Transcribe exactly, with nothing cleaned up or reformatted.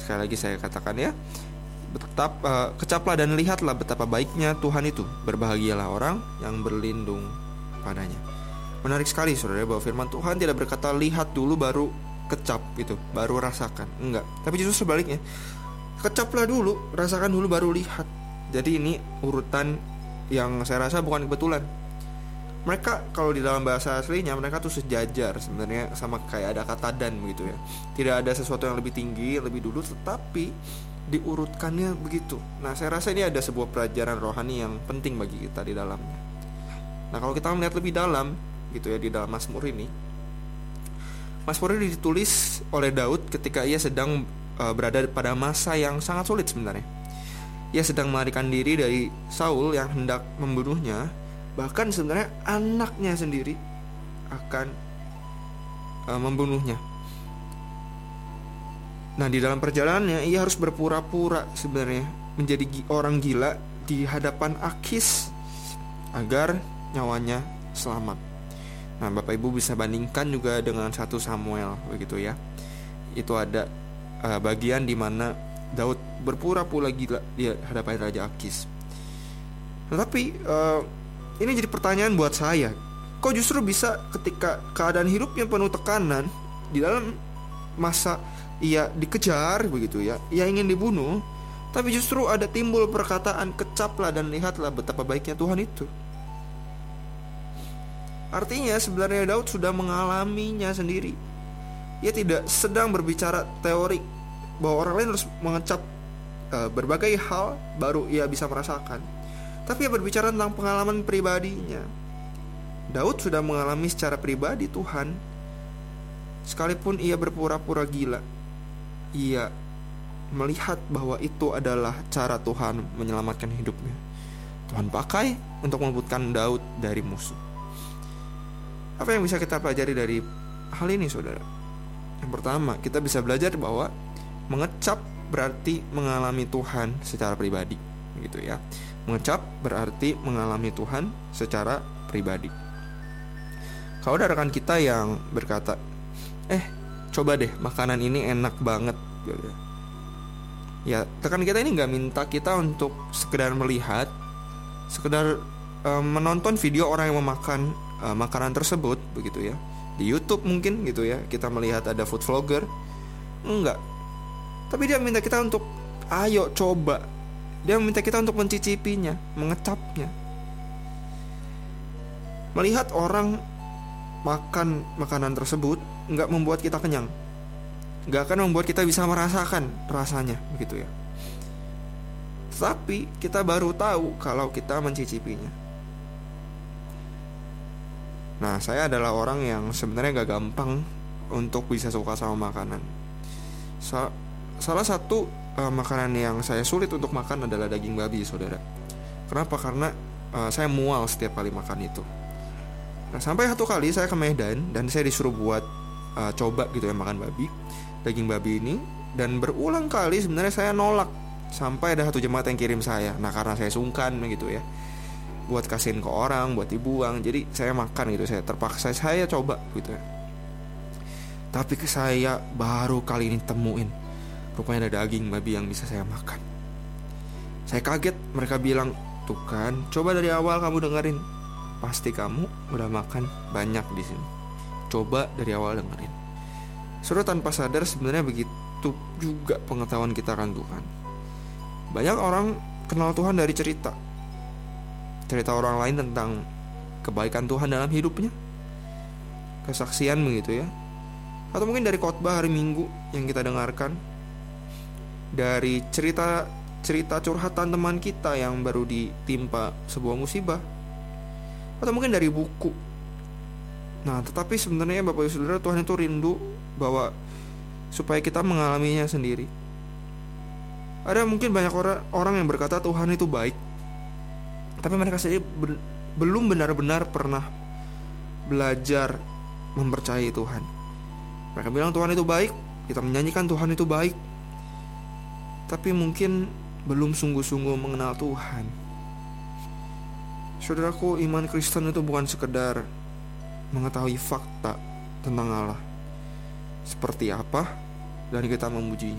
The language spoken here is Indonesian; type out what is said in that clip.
sekali lagi saya katakan ya, betap, uh, kecaplah dan lihatlah betapa baiknya Tuhan itu. Berbahagialah orang yang berlindung padanya. Menarik sekali saudara, bahwa firman Tuhan tidak berkata lihat dulu baru kecap gitu, baru rasakan. Enggak, tapi justru sebaliknya, kecaplah dulu, rasakan dulu baru lihat. Jadi ini urutan yang saya rasa bukan kebetulan. Mereka kalau di dalam bahasa aslinya mereka tuh sejajar sebenarnya, sama kayak ada kata dan begitu ya. Tidak ada sesuatu yang lebih tinggi, lebih dulu, tetapi diurutkannya begitu. Nah, saya rasa ini ada sebuah pelajaran rohani yang penting bagi kita di dalamnya. Nah, kalau kita melihat lebih dalam gitu ya, di dalam Mazmur ini, Mazmur ini ditulis oleh Daud ketika ia sedang uh, berada pada masa yang sangat sulit sebenarnya. Ia sedang melarikan diri dari Saul yang hendak membunuhnya. Bahkan sebenarnya anaknya sendiri akan uh, membunuhnya. Nah, di dalam perjalanannya ia harus berpura-pura sebenarnya menjadi orang gila di hadapan Akis agar nyawanya selamat. Nah, Bapak Ibu bisa bandingkan juga dengan satu Samuel begitu ya. Itu ada uh, bagian di mana Daud berpura-pura gila di hadapan Raja Akis. Tetapi uh, ini jadi pertanyaan buat saya. Kok justru bisa ketika keadaan hidupnya penuh tekanan, di dalam masa ia dikejar begitu ya, ia ingin dibunuh, tapi justru ada timbul perkataan kecaplah dan lihatlah betapa baiknya Tuhan itu. Artinya sebenarnya Daud sudah mengalaminya sendiri. Ia tidak sedang berbicara teori bahwa orang lain harus mengecap uh, berbagai hal baru ia bisa merasakan, tapi ia berbicara tentang pengalaman pribadinya. Daud sudah mengalami secara pribadi Tuhan. Sekalipun ia berpura-pura gila, ia melihat bahwa itu adalah cara Tuhan menyelamatkan hidupnya. Tuhan pakai untuk meluputkan Daud dari musuh. Apa yang bisa kita pelajari dari hal ini saudara? Yang pertama, kita bisa belajar bahwa mengecap berarti mengalami Tuhan secara pribadi, gitu ya. Mengecap berarti mengalami Tuhan secara pribadi. Kalau ada rekan kita yang berkata, eh coba deh makanan ini enak banget, gitu ya. Ya, rekan kita ini gak minta kita untuk sekedar melihat, sekedar uh, menonton video orang yang memakan uh, makanan tersebut, begitu ya. Di YouTube mungkin gitu ya, kita melihat ada food vlogger. Enggak. Tapi dia minta kita untuk ayo coba. Dia minta kita untuk mencicipinya, mengecapnya. Melihat orang makan makanan tersebut enggak membuat kita kenyang. Enggak akan membuat kita bisa merasakan rasanya, begitu ya. Tapi kita baru tahu kalau kita mencicipinya. Nah, saya adalah orang yang sebenarnya gak gampang untuk bisa suka sama makanan. Sa- Salah satu uh, makanan yang saya sulit untuk makan adalah daging babi, saudara. Kenapa? Karena uh, saya mual setiap kali makan itu. Nah, sampai satu kali saya ke Medan dan saya disuruh buat uh, coba gitu ya makan babi, daging babi ini. Dan berulang kali sebenarnya saya nolak, sampai ada satu jemaat yang kirim saya. Nah, karena saya sungkan gitu ya, buat kasihin ke orang, buat dibuang, jadi saya makan gitu, saya terpaksa saya coba gitu ya. Tapi saya baru kali ini temuin rupanya ada daging babi yang bisa saya makan. Saya kaget, mereka bilang, tuh kan, coba dari awal kamu dengerin, pasti kamu udah makan banyak di sini. Coba dari awal dengerin. Sudah tanpa sadar sebenarnya begitu juga pengetahuan kita akan Tuhan. Banyak orang kenal Tuhan dari cerita. Cerita orang lain tentang kebaikan Tuhan dalam hidupnya, kesaksian begitu ya. Atau mungkin dari khotbah hari Minggu yang kita dengarkan, dari cerita cerita curhatan teman kita yang baru ditimpa sebuah musibah, atau mungkin dari buku. Nah, tetapi sebenarnya Bapak Ibu Saudara, Tuhan itu rindu bahwa supaya kita mengalaminya sendiri. Ada mungkin banyak orang orang yang berkata Tuhan itu baik, tapi mereka sendiri be- belum benar-benar pernah belajar mempercayai Tuhan. Mereka bilang Tuhan itu baik, kita menyanyikan Tuhan itu baik, tapi mungkin belum sungguh-sungguh mengenal Tuhan. Saudaraku, iman Kristen itu bukan sekedar mengetahui fakta tentang Allah seperti apa dan kita memujinya,